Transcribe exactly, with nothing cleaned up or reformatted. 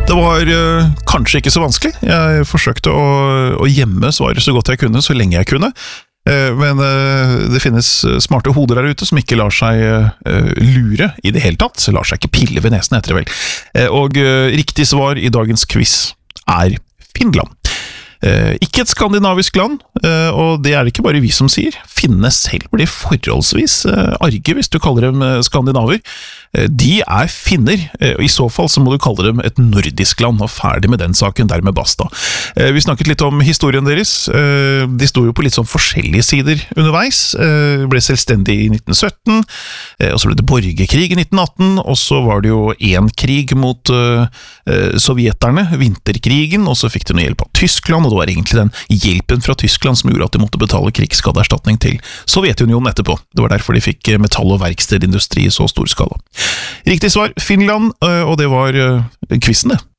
Det var uh, kanskje ikke så vanskelig. Jeg forsøkte å, å gjemme svaret så godt jeg kunne, så lenge jeg kunne. Uh, men uh, det finnes smarte hoder der ute som ikke lar seg uh, lure i det hele tatt. Så lar seg ikke pille ved nesen, heter det vel. Uh, og uh, riktig svar i dagens quiz er Finland. Uh, ikke et skandinavisk land, uh, og det er det ikke bare vi som sier. Finnene selv blir forholdsvis uh, arge hvis du kaller dem uh, skandinaver. Uh, de er finner, uh, og i så fall så må du kalle dem et nordisk land, og ferdig med den saken, dermed basta. Uh, vi snakket litt om historien deres. Uh, de stod jo på litt sånn forskjellige sider underveis. Uh, ble selvstendig i nitten sytten, uh, og så ble det borgerkrig i nitten atten, og så var det jo en krig mot uh, uh, sovjeterne, vinterkrigen, og så fikk de noe hjelp av Tyskland, og det var egentlig den hjelpen fra Tyskland som gjorde at de måtte betale krigsskadeerstatning til Sovjetunionen etterpå. Det var derfor de fikk metall- og verkstedindustri i så stor skala. Riktig svar, Finland, og det var quizen det.